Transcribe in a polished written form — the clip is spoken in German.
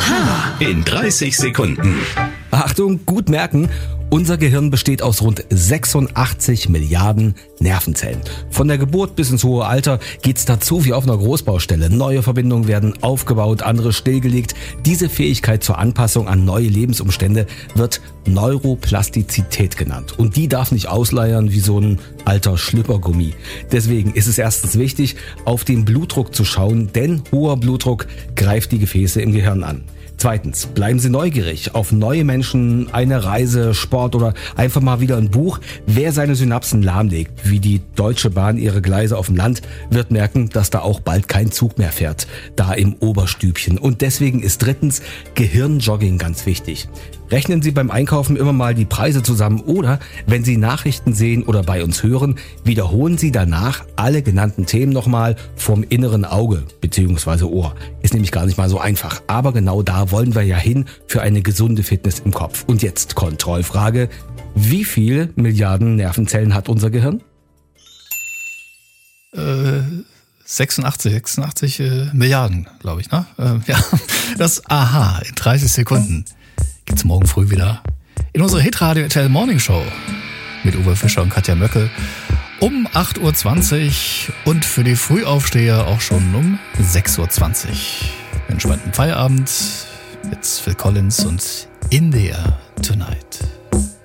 Aha, in 30 Sekunden. Achtung, gut merken, unser Gehirn besteht aus rund 86 Milliarden Nervenzellen. Von der Geburt bis ins hohe Alter geht's dazu wie auf einer Großbaustelle. Neue Verbindungen werden aufgebaut, andere stillgelegt. Diese Fähigkeit zur Anpassung an neue Lebensumstände wird Neuroplastizität genannt. Und die darf nicht ausleiern wie so ein alter Schlüppergummi. Deswegen ist es erstens wichtig, auf den Blutdruck zu schauen, denn hoher Blutdruck greift die Gefäße im Gehirn an. Zweitens, bleiben Sie neugierig auf neue Menschen, eine Reise, Sport oder einfach mal wieder ein Buch. Wer seine Synapsen lahmlegt, wie die Deutsche Bahn ihre Gleise auf dem Land, wird merken, dass da auch bald kein Zug mehr fährt, da im Oberstübchen. Und deswegen ist drittens Gehirnjogging ganz wichtig. Rechnen Sie beim Einkaufen immer mal die Preise zusammen oder, wenn Sie Nachrichten sehen oder bei uns hören, wiederholen Sie danach alle genannten Themen nochmal vom inneren Auge bzw. Ohr. Ist nämlich gar nicht mal so einfach. Aber genau da wollen wir ja hin für eine gesunde Fitness im Kopf. Und jetzt Kontrollfrage. Wie viele Milliarden Nervenzellen hat unser Gehirn? 86 Milliarden, glaube ich, ne? Ja, das Aha in 30 Sekunden. Gibt's morgen früh wieder in unserer Hitradio RTL Morning Show mit Uwe Fischer und Katja Möckel um 8.20 Uhr und für die Frühaufsteher auch schon um 6.20 Uhr. Entspannten Feierabend. Jetzt Phil Collins und In the Air Tonight.